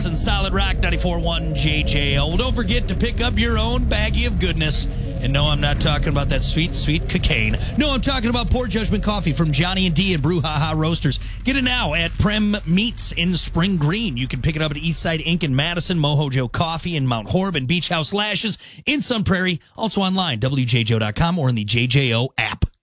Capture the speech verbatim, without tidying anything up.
Madison, Solid Rock ninety-four point one J J O. Well, don't forget to pick up your own baggie of goodness. And no, I'm not talking about that sweet, sweet cocaine. No, I'm talking about Poor Judgment Coffee from Johnny and D and Brouhaha Roasters. Get it now at Prem Meats in Spring Green. You can pick it up at Eastside Incorporated in Madison, Mojo Coffee in Mount Horeb, and Beach House Lashes in Sun Prairie. Also online, W J J O dot com or in the J J O app.